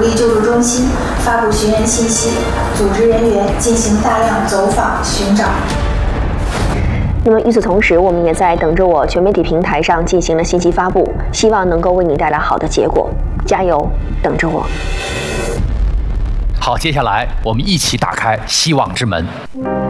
立救助中心发布寻人信息，组织人员进行大量走访寻找。 那么与此同时，我们也在等着我全媒体平台上进行了信息发布，希望能够为你带来好的结果，加油，等着我。 好，接下来我们一起打开希望之门。